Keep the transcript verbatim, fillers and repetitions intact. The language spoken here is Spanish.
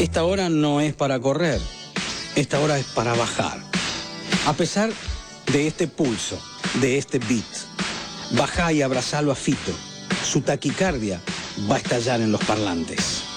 Esta hora no es para correr, esta hora es para bajar. A pesar de este pulso, de este beat, bajá y abrazalo a Fito. Su taquicardia va a estallar en los parlantes.